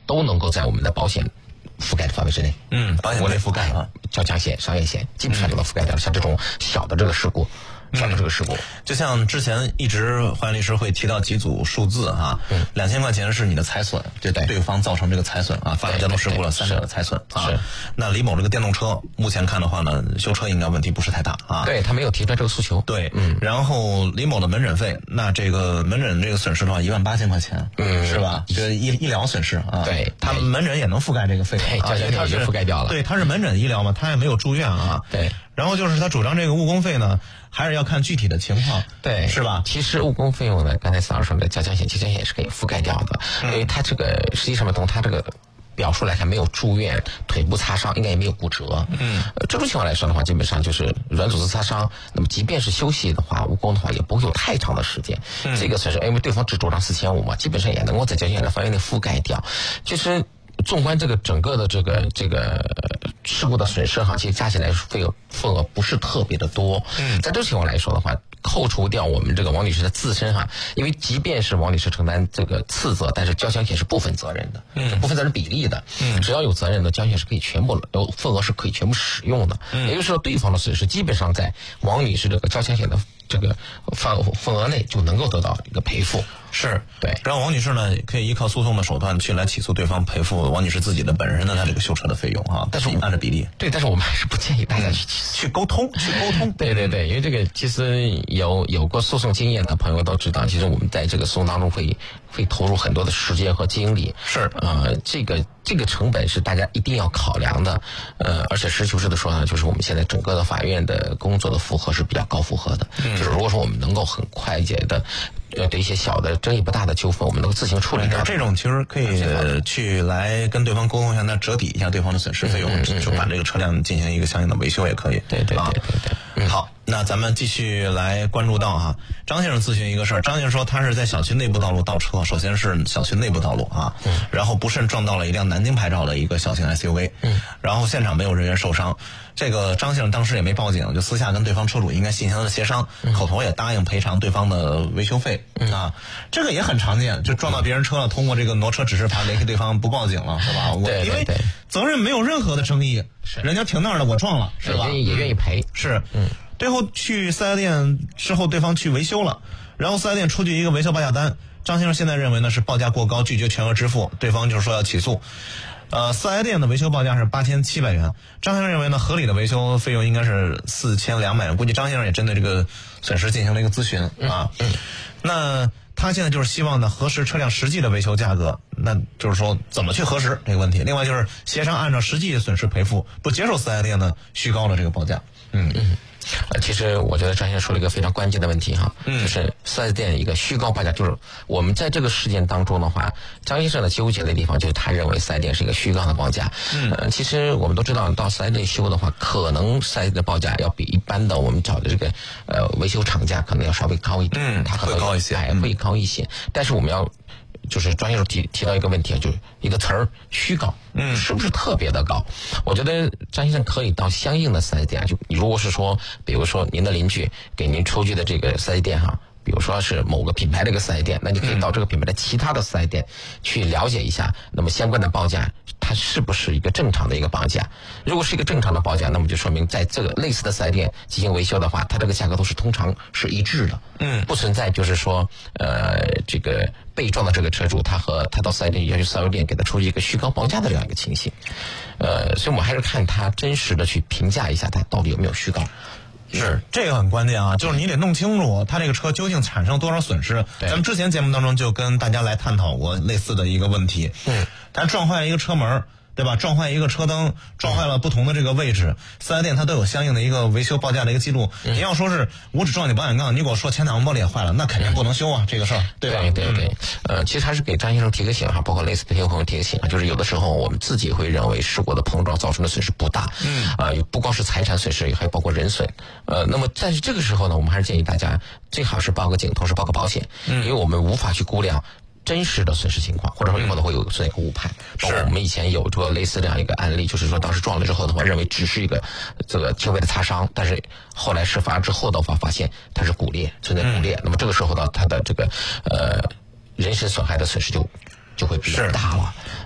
都能够在我们的保险覆盖的范围之内。 保险内覆盖啊， 交强险、商业险基本上都能覆盖掉。像这种小的这个事故。 就像之前一直黄律师会提到几组数字啊，2000块钱是你的财损，对方造成这个财损啊，发生交通事故了300的财损啊。那李某这个电动车目前看的话呢，修车应该问题不是太大啊。 对，他没有提出来这个诉求。 对，然后李某的门诊费，那这个门诊这个损失的话18000块钱，是吧？这医疗损失啊， 对， 他门诊也能覆盖这个费用啊， 他是覆盖掉了。 对，他是门诊医疗嘛，他也没有住院啊。 对。 然后就是他主张这个误工费呢，还是要看具体的情况， 对， 是吧？ 其实误工费用呢，刚才3老师说的交强险也是可以覆盖掉的，因为他这个实际上从他这个表述来看，没有住院、腿部擦伤，应该也没有骨折。这种情况来说的话，基本上就是软组织擦伤。那么即便是休息的话，误工的话也不会有太长的时间。这个损失，因为对方只主张4500嘛，基本上也能够在交强险的范围内覆盖掉。就是纵观这个整个的这个事故的损失哈，其实加起来份额不是特别的多。在这种情况来说的话，扣除掉我们这个王女士的自身哈，因为即便是王女士承担这个次责，但是交强险是部分责任的，部分责任比例的。只要有责任的，交强险是可以全部份额是可以全部使用的。也就是说，对方的损失基本上在王女士这个交强险的这个份额内就能够得到一个赔付。 是对， 然后王女士呢可以依靠诉讼的手段去来起诉对方赔付王女士自己的本人的她这个修车的费用啊，但是按照比例。 对，但是我们还是不建议大家去沟通。 对，因为这个其实有过诉讼经验的朋友都知道，其实我们在这个诉讼当中会投入很多的时间和精力。 是这个成本是大家一定要考量的。而且实事求是的说呢，就是我们现在整个的法院的工作的负荷是比较高负荷的。就是如果说我们能够很快捷的对一些小的争议不大的纠纷，我们能够自行处理掉。 这种其实可以去来跟对方沟通一下，那折抵一下对方的损失费用，就把这个车辆进行一个相应的维修也可以。 对。 好，那咱们继续来关注到张先生咨询一个事儿。张先生说他是在小区内部道路倒车，首先是小区内部道路啊，然后不慎撞到了一辆南京牌照的一个小型 SUV，然后现场没有人员受伤。这个张先生当时也没报警，就私下跟对方车主应该进行了协商，口头也答应赔偿对方的维修费啊。这个也很常见，就撞到别人车了，通过这个挪车指示牌联系对方不报警了，是吧？ 对， 因为责任没有任何的争议，人家停那儿了，我撞了，是吧？ 也愿意赔， 是。最后去4S店之后，对方去维修了，然后4S店出具一个维修报价单，张先生现在认为呢是报价过高，拒绝全额支付，对方就是说要起诉。4S店的维修报价是8700元，张先生认为呢合理的维修费用应该是4200元，估计张先生也针对这个损失进行了一个咨询啊。那他现在就是希望呢核实车辆实际的维修价格，那就是说怎么去核实这个问题。另外就是协商按照实际损失赔付，不接受4S店呢虚高的这个报价。 其实我觉得张先生说了一个非常关键的问题哈，就是4S店一个虚高报价，就是我们在这个事件当中的话，张先生的纠结的地方就是他认为4S店是一个虚高的报价。其实我们都知道，到4S店修的话，可能4S店的报价要比一般的我们找的这个维修厂家可能要稍微高一点，它可能会高一些， 会高一些。但是我们要就是张先生提到一个问题，就是一个词儿虚高，是不是特别的高？我觉得张先生可以到相应的4S店，就如果是说，比如说您的邻居给您出具的这个4S店哈，比如说是某个品牌的一个4S店，那你可以到这个品牌的其他的4S店去了解一下，那么相关的报价它是不是一个正常的一个报价？如果是一个正常的报价，那么就说明在这个类似的4S店进行维修的话，它这个价格都是通常是一致的，不存在就是说这个被撞的这个车主他到4S店要去4S店给他出一个虚高报价的这样一个情形。所以我们还是看他真实的去评价一下他到底有没有虚高。 是，这个很关键啊，就是你得弄清楚他这个车究竟产生多少损失。咱们之前节目当中就跟大家来探讨过类似的一个问题。他撞坏了一个车门，对吧？撞坏一个车灯，撞坏了不同的这个位置，4S店它都有相应的一个维修报价的一个记录。你要说是我只撞你保险杠，你给我说前挡风玻璃也坏了，那肯定不能修啊，这个事儿，对吧？ 对。其实还是给张先生提个醒哈，包括类似的听众朋友提个醒啊，就是有的时候我们自己会认为事故的碰撞造成的损失不大，不光是财产损失，还包括人损。那么但是这个时候呢，我们还是建议大家最好是报个警，同时报个保险，因为我们无法去估量真实的损失情况，或者说有可能会有存在一个误判。包括我们以前有过类似这样一个案例，就是说当时撞了之后的话，认为只是一个这个轻微的擦伤，但是后来事发之后的话，发现它是骨裂，存在骨裂。那么这个时候呢，它的这个人身损害的损失就会比较大了。